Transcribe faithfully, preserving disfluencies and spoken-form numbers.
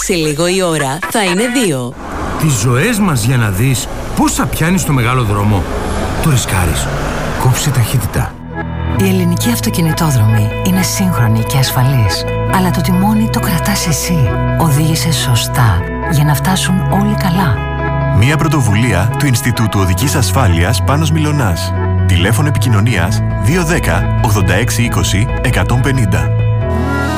Σε λίγο η ώρα θα είναι δύο. Τις ζωές μας για να δεις πόσα πιάνεις στο μεγάλο δρόμο. Το ρισκάρεις. Κόψε ταχύτητα. Η ελληνική αυτοκινητόδρομη είναι σύγχρονη και ασφαλής. Αλλά το τιμόνι το κρατάς εσύ. Οδήγησε σωστά για να φτάσουν όλοι καλά. Μια πρωτοβουλία του Ινστιτούτου Οδικής Ασφάλειας Πάνος Μιλωνάς. Τηλέφωνο επικοινωνίας δύο ένα μηδέν ογδόντα έξι είκοσι εκατόν πενήντα.